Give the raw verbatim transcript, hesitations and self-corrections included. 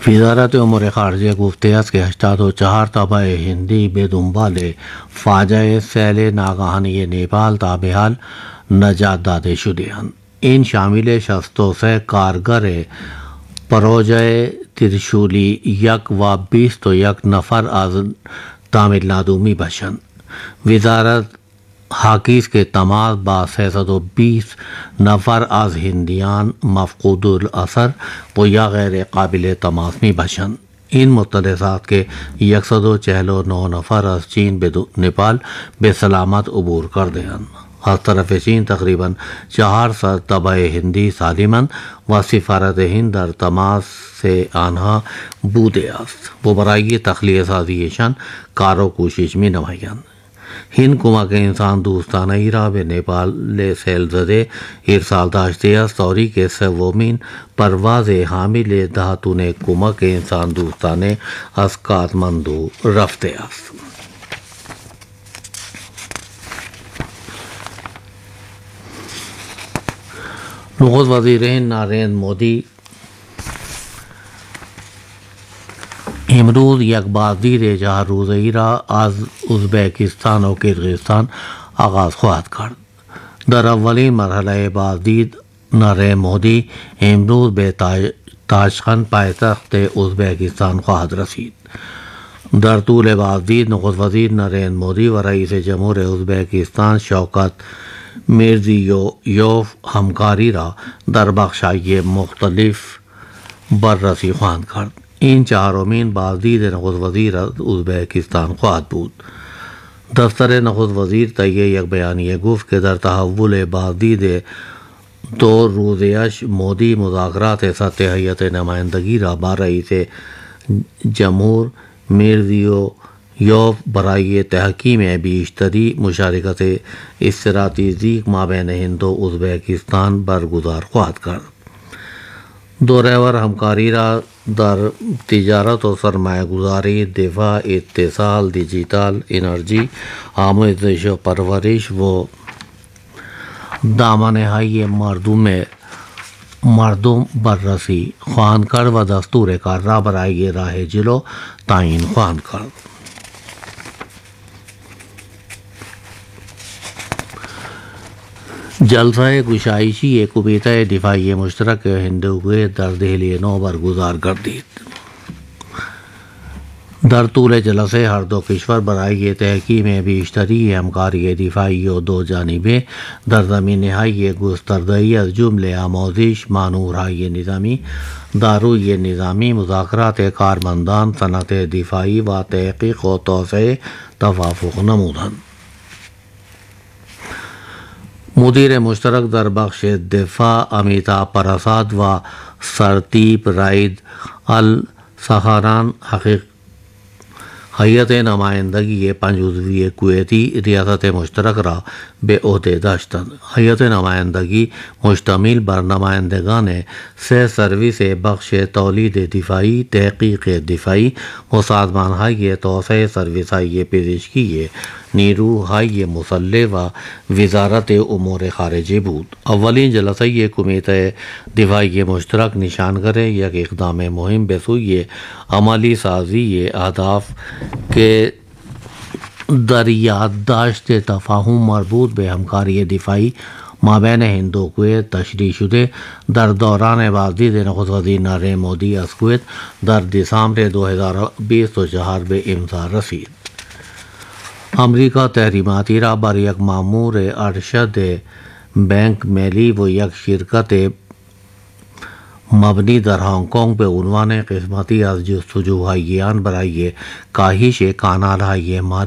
وزارت امور خارجه گفته است که هشتاد و چهار تبع هندی به دنبال فاجعه سیل ناگهانی نیپال تا به حال نجات داده شده‌اند. این شامل شصت و سه کارگر پروژه ترشولی یک و بیست و یک نفر از تامل نادو می باشند. وزارت حاکیز کے تماس با سه صد و بیست نفر از هندیان مفقود الاثر و یا غیر قابل تماس می باشند. این متحدثات کے یک صد و چهل و نه نفر از چین به نیپال به سلامت عبور کرده‌اند. از طرف چین تقریباً چهارصد تبع هندی سالمند و سفارت هند در تماس سے آنها بوده است و برای تخلیه سازیشان کار و کوشش می نمایند. هند کمک انسان دوستانه ای را به نیپال سیل زده ارسال داشته است و که سومین پرواز حامل ده تن کمک انسان دوستانه از کاتماندو رفته است. نخست وزیر هند نریندر مودی امروز یک بازدید چهار روزه‌ای را از ازبکستان و کرغیزستان آغاز خواهد کرد. در اولین مرحله بازدید نریندر مودی امروز به تاشقند پایتخت ازبکستان خواهد رسید. در طول بازدید نخست وزیر نریندر مودی و رئیس جمهور ازبکستان شوکت میرزیویف همکاری را در بخش‌های مختلف بررسی خواهند کرد. این چهارمین بازدید نخست وزیر ازبکستان خواهد بود. دفتر نخست وزیر طی یک بیانیه گفت که در تحول بازدید دو روزه‌اش مودی مذاکرات سطح هیئت نمایندگی را با رئیس جمهور میرزیویف برای تحکیم بیشتری مشارکت استراتژیک مابین هند و ازبکستان برگزار خواهد کرد. دوره‌ور همکاری را در تجارت و سرمایه گذاری، دفاع، اتصال، دیجیتال، انرژی، آموزش و پرورش و دامنه‌های مردم مردم بررسی خواهند کرد و دستور کار را برای راه جلو تعیین خواهند کرد. جلسہ گشایشی کمیته دفاعی مشترک ہند و کویت در دہلی نو برگزار گردید. در طول جلسه هر دو کشور برای تحکیم بیشتری همکاری دفاعی و دو جانبه در زمینه‌های گسترده‌ای از جمله آموزش، مانورهای نظامی، داروی نظامی، مذاکرات کارمندان، صنعت دفاعی و تحقیق و توسعه توافق نمودند. مدیر مشترک در بخش دفاع امیتابھ پرساد و سرتیپ راید السخاران حقیق هیئت نمایندگی پنج عضوی کویتی ریاست مشترک را به عهده داشتند. هیئت نمایندگی مشتمل بر نمایندگان سه سرویس بخش تولید دفاعی، تحقیق دفاعی و سازمانهای توسعه، سرویس‌های پزشکی نیروهای مسلح و وزارت امور خارجه بود. اولین جلسه کمیته دفاعی مشترک نشانگر یک اقدام مهم به سوی عملی سازی اهداف که در یادداشت تفاهم مربوط به همکاری دفاعی مابین هند و کویت تشریح شده در دوران بازدید نخست وزیر نریندر مودی از کویت در دسامبر دو هزار و بیست و چهار به امضا رسید. امریکا تحریماتی را بر یک مامور ارشد بانک ملی و یک شرکت مبنی در هنگ کنگ به عنوان قسمتی از جستجوهای آن برای کاهش کانالهای مالی